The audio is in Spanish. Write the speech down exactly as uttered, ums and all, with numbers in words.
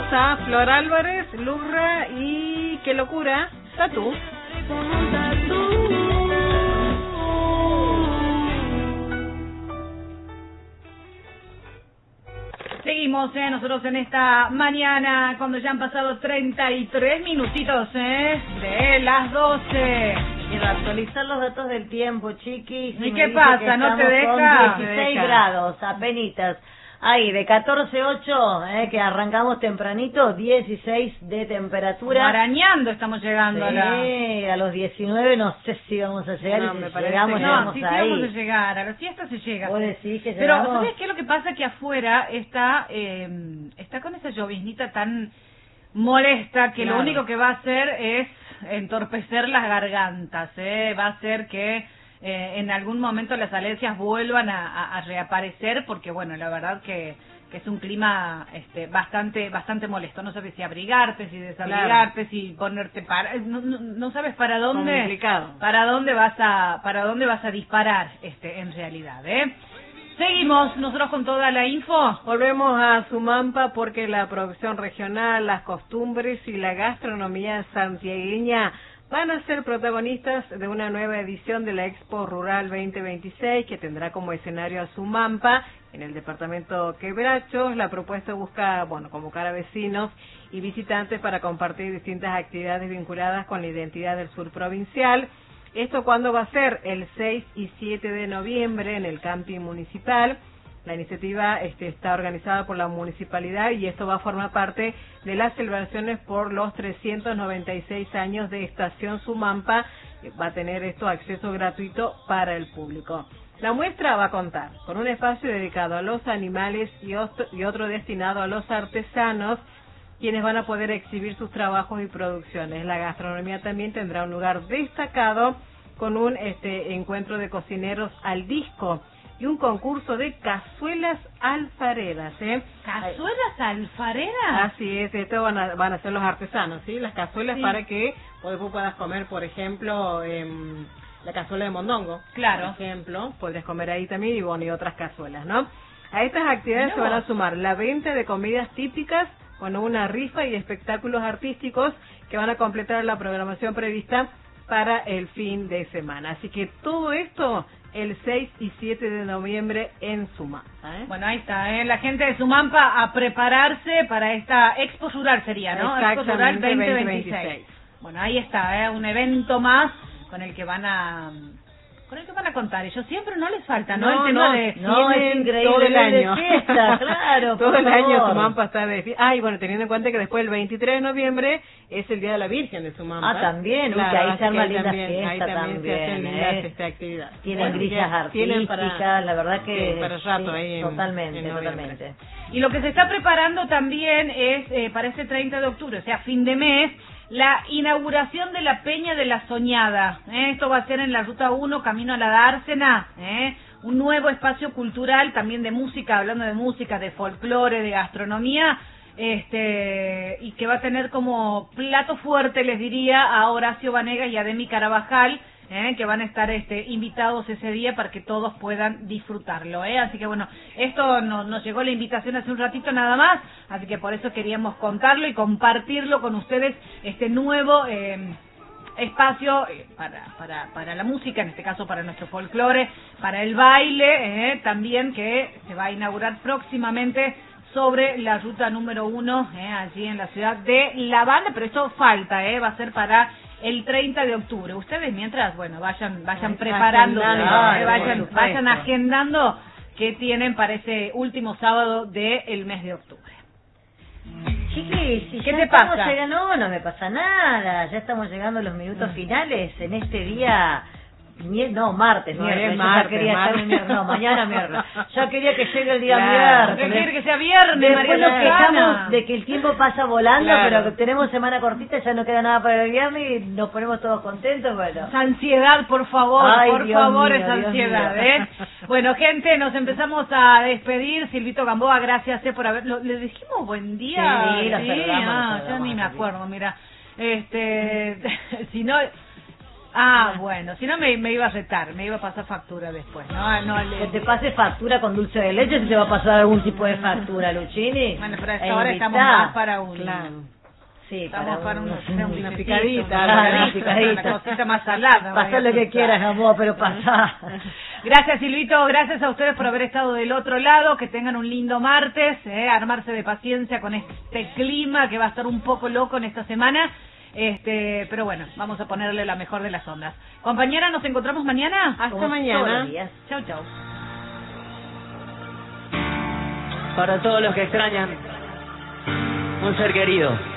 a Flor Álvarez, Lurra y Qué Locura, Tatú. Seguimos, eh, nosotros en esta mañana, cuando ya han pasado treinta y tres minutitos, eh, de las doce. Quiero actualizar los datos del tiempo, chiquis. ¿Y qué pasa? ¿No te deja? Con dieciséis grados, apenitas. Ahí, de catorce ocho, eh, que arrancamos tempranito, dieciséis de temperatura. Arañando estamos llegando. Sí, a, la... a los diecinueve no sé si vamos a llegar. No, y me si parece llegamos, que No, llegamos sí, sí ahí. vamos a llegar, a la siesta se llega. Vos decís que Pero, llegamos. ¿sabes qué es lo que pasa? Que afuera está, eh, está con esa lloviznita tan molesta que Claro. lo único que va a hacer es entorpecer las gargantas, ¿eh? Va a hacer que eh, en algún momento las alergias vuelvan a, a, a reaparecer, porque bueno, la verdad que, que es un clima este, bastante bastante molesto. No sabes si abrigarte, si desabrigarte, claro. si ponerte para, no, no, no sabes para dónde, Complicado. para dónde vas a, para dónde vas a disparar, este, en realidad, ¿eh? Seguimos nosotros con toda la info. Volvemos a Sumampa porque la producción regional, las costumbres y la gastronomía santiagueña van a ser protagonistas de una nueva edición de la Expo Rural veinte veintiséis que tendrá como escenario a Sumampa en el departamento Quebrachos. La propuesta busca, bueno, convocar a vecinos y visitantes para compartir distintas actividades vinculadas con la identidad del sur provincial. ¿Esto cuándo va a ser? El seis y siete de noviembre en el camping municipal. La iniciativa este, está organizada por la municipalidad y esto va a formar parte de las celebraciones por los trescientos noventa y seis años de Estación Sumampa. Va a tener esto acceso gratuito para el público. La muestra va a contar con un espacio dedicado a los animales y otro, y otro destinado a los artesanos, quienes van a poder exhibir sus trabajos y producciones. La gastronomía también tendrá un lugar destacado con un este encuentro de cocineros al disco y un concurso de cazuelas alfareras, ¿eh? ¿Cazuelas alfareras? Así es, esto van a, van a ser los artesanos, ¿sí? Las cazuelas sí. Para que vos puedas comer, por ejemplo, eh, la cazuela de mondongo. Claro. Por ejemplo, podrías comer ahí también y, bueno, y otras cazuelas, ¿no? A estas actividades no. se van a sumar la venta de comidas típicas, bueno, una rifa y espectáculos artísticos que van a completar la programación prevista para el fin de semana. Así que todo esto el seis y siete de noviembre en Sumampa, ¿eh? Bueno, ahí está, ¿eh? La gente de Sumampa a prepararse para esta Expo Rural sería, ¿no? Expo Rural veinte veintiséis. Bueno, ahí está, ¿eh? Un evento más con el que van a... Con el que van a contar, ellos siempre no les falta, ¿no? No, el tema no, de... No, es increíble. Todo el año. De fiesta, claro. Todo por el favor. año Sumampa está de fiesta. Ah, y bueno, teniendo en cuenta que después el veintitrés de noviembre es el Día de la Virgen de Sumampa. Ah, también, claro, que ahí se arma ahí linda también, fiesta ahí también. también, se hacen lindas ¿eh? esta actividad. Tienen Bueno, grillas artísticas, para, la verdad que... sí, para rato sí, ahí en, totalmente, en totalmente. Y lo que se está preparando también es, eh, para este treinta de octubre, o sea, fin de mes, la inauguración de la Peña de la Soñada. ¿eh? Esto va a ser en la Ruta uno, camino a la Dársena. ¿eh? Un nuevo espacio cultural, también de música, hablando de música, de folclore, de gastronomía, este y que va a tener como plato fuerte, les diría, a Horacio Vanegas y a Demi Carabajal, ¿eh? que van a estar este invitados ese día para que todos puedan disfrutarlo, ¿eh? Así que bueno, esto no, nos llegó la invitación hace un ratito nada más, así que por eso queríamos contarlo y compartirlo con ustedes, este nuevo eh, espacio eh, para, para, para la música, en este caso para nuestro folclore, para el baile, eh, también que se va a inaugurar próximamente sobre la ruta número uno, eh, allí en la ciudad de La Habana, pero esto falta, eh, va a ser para el treinta de octubre. Ustedes mientras, bueno, vayan vayan preparando, agendando, eh, vayan, vayan agendando qué tienen para ese último sábado del mes de octubre. Chiquis, si ¿qué ya te estamos pasa? llegando- no, no me pasa nada. Ya estamos llegando a los minutos finales en este día. Mier- no, martes, No, miércoles. es Yo martes, ya quería martes. estar el miércoles. No, mañana miércoles. Ya quería que llegue el día Claro. ¿Qué miércoles. quiere que sea viernes, Después María nos quejamos Lozana? de que el tiempo pasa volando, Claro. pero que tenemos semana cortita, ya no queda nada para el viernes y nos ponemos todos contentos, bueno. Esa ansiedad, por favor, Ay, por Dios favor, mío, esa Dios ansiedad, mío. ¿eh? Bueno, gente, nos empezamos a despedir. Silvito Gamboa, gracias eh, por haber... lo- ¿Le dijimos buen día? Sí, lo saludamos, ah, lo ya saludamos, ni me sí. acuerdo, mira. Este, si no... Ah, bueno, si no me, me iba a retar, me iba a pasar factura después. No, no, le... Que te pase factura con dulce de leche, si te va a pasar algún tipo de factura, Luchini. Bueno, pero a E esta hora estamos invitá. más para un... Claro. Sí, Estamos para, un, un- una, una una picadita, picadita, una una, picadita. una cosita más salada. Pasá lo que quieras, amor, pero pasá. Gracias, Silvito, gracias a ustedes por haber estado del otro lado, que tengan un lindo martes, eh, armarse de paciencia con este clima que va a estar un poco loco en esta semana, este, pero bueno, vamos a ponerle la mejor de las ondas. Compañera, ¿nos encontramos mañana? Hasta Como todos mañana. los días. Chau, chau. Para todos los que extrañan un ser querido.